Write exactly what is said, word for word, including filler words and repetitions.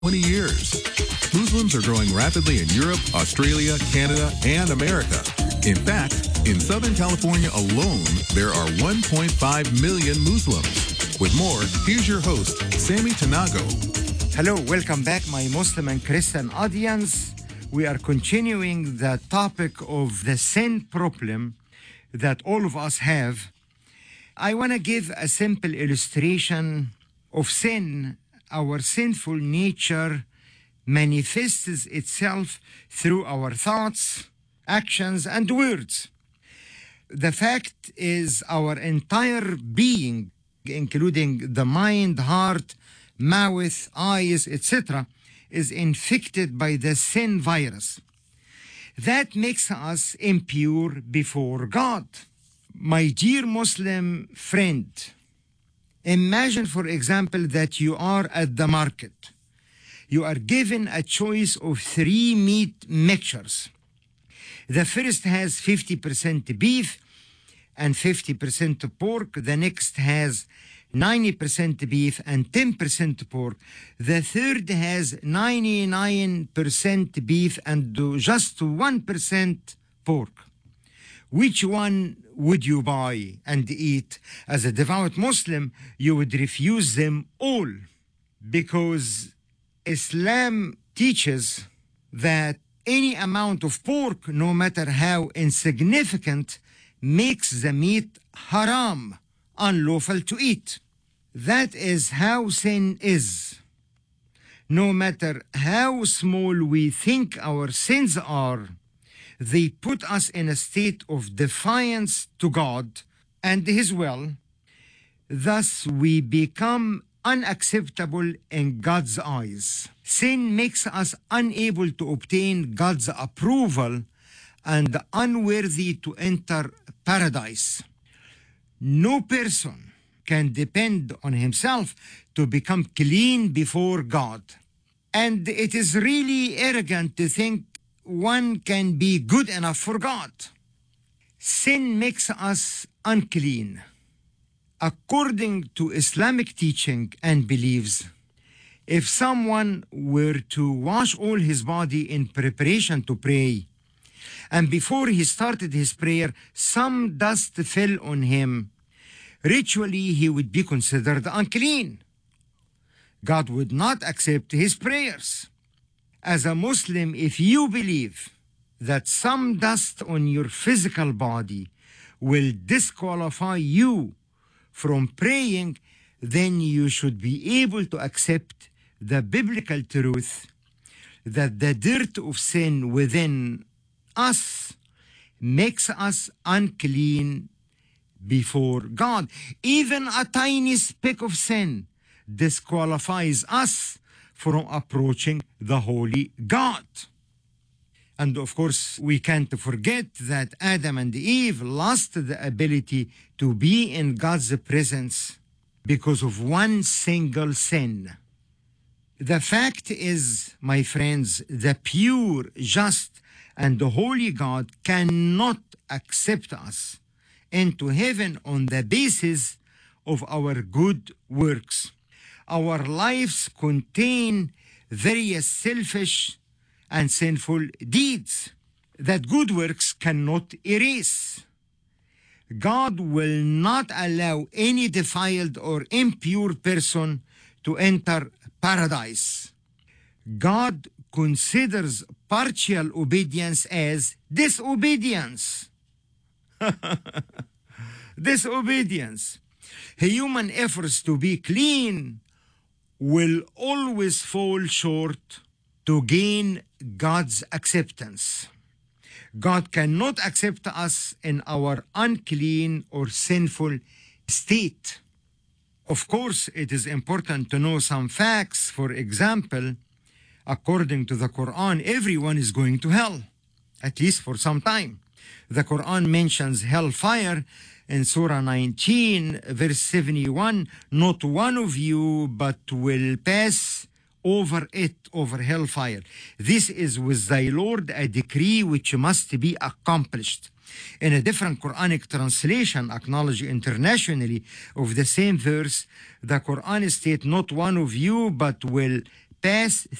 twenty years. Muslims are growing rapidly in Europe, Australia, Canada, and America. In fact, in Southern California alone, there are one point five million Muslims. With more, here's your host, Sammy Tanago. Hello, welcome back, my Muslim and Christian audience. We are continuing the topic of the sin problem that all of us have. I want to give a simple illustration of sin. Our sinful nature manifests itself through our thoughts, actions, and words. The fact is, our entire being, including the mind, heart, mouth, eyes, et cetera, is infected by the sin virus. That makes us impure before God. My dear Muslim friend, imagine, for example, that you are at the market. You are given a choice of three meat mixtures. The first has fifty percent beef and fifty percent pork. The next has ninety percent beef and ten percent pork. The third has ninety-nine percent beef and just one percent pork. Which one would you buy and eat? As a devout Muslim, you would refuse them all, because Islam teaches that any amount of pork, no matter how insignificant, makes the meat haram, unlawful to eat. That is how sin is. No matter how small we think our sins are, they put us in a state of defiance to God and His will. Thus, we become unacceptable in God's eyes. Sin makes us unable to obtain God's approval and unworthy to enter paradise. No person can depend on himself to become clean before God. And it is really arrogant to think one can be good enough for God. Sin makes us unclean. According to Islamic teaching and beliefs, if someone were to wash all his body in preparation to pray, and before he started his prayer, some dust fell on him, ritually he would be considered unclean. God would not accept his prayers. As a Muslim, if you believe that some dust on your physical body will disqualify you from praying, then you should be able to accept the biblical truth that the dirt of sin within us makes us unclean before God. Even a tiny speck of sin disqualifies us from approaching the holy God. And of course, we can't forget that Adam and Eve lost the ability to be in God's presence because of one single sin. The fact is, my friends, the pure, just, and the holy God cannot accept us into heaven on the basis of our good works. Our lives contain various selfish and sinful deeds that good works cannot erase. God will not allow any defiled or impure person to enter paradise. God considers partial obedience as disobedience. Disobedience. Human efforts to be clean will always fall short to gain God's acceptance. God cannot accept us in our unclean or sinful state. Of course, it is important to know some facts. For example, according to the Quran, everyone is going to hell, at least for some time. The Quran mentions hellfire in Surah nineteen, verse seventy-one, not one of you but will pass over it, over hellfire. This is with thy Lord a decree which must be accomplished. In a different Quranic translation, acknowledged internationally, of the same verse, the Quran states, not one of you but will pass